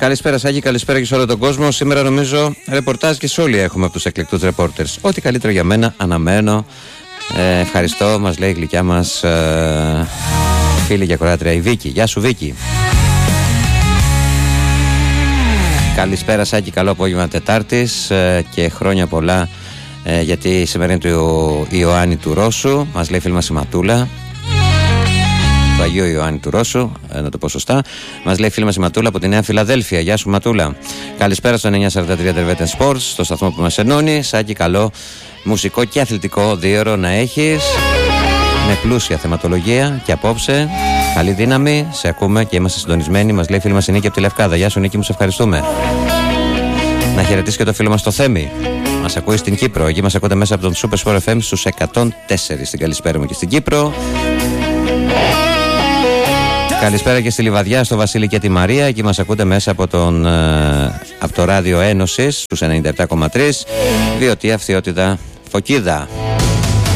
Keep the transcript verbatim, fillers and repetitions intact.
Καλησπέρα Σάκη, καλησπέρα και σε όλο τον κόσμο. Σήμερα νομίζω ρεπορτάζ και σε όλοι έχουμε από τους εκλεκτούς ρεπόρτερς. Ό,τι καλύτερο για μένα, αναμένω. Ε, ευχαριστώ, μας λέει η γλυκιά μας ε, φίλη και κοράτρια η Βίκη. Γεια σου Βίκη. Καλησπέρα Σάκη, καλό απόγευμα Τετάρτης ε, και χρόνια πολλά ε, γιατί σήμερα είναι του Ιωάννη του Ρώσου. Μας λέει η φίλη μας η Ματούλα. Του Αγίου Ιωάννη του Ρώσου, ε, να το πω σωστά. Μας λέει η φίλη μας η Ματούλα από τη Νέα Φιλαδέλφια. Γεια σου Ματούλα. Καλησπέρα στο εννιακόσια σαράντα τρία Τερβέτεν Sports, στο σταθμό που μας ενώνει. Σάκη, καλό μουσικό και αθλητικό δίωρο να έχεις, με πλούσια θεματολογία και απόψε. Καλή δύναμη, σε ακούμε και είμαστε συντονισμένοι. Μας λέει η φίλη μας η Νίκη από τη Λευκάδα. Γεια σου Νίκη μου, σε ευχαριστούμε. Να χαιρετήσει και το φίλο μας το Θέμη. Μας ακούει στην Κύπρο. Εκεί μας ακούτε μέσα από τον Super Sport εφ εμ στους εκατόν τέσσερα. Στην καλησπέρα μου και στην Κύπρο. Καλησπέρα και στη Λιβαδιά, στο Βασίλη και τη Μαρία. Εκεί μας ακούτε μέσα από, τον, από το ράδιο Ένωσης στους ενενήντα επτά κόμμα τρία. Βιωτή, Αυθιότητα, Φωκίδα.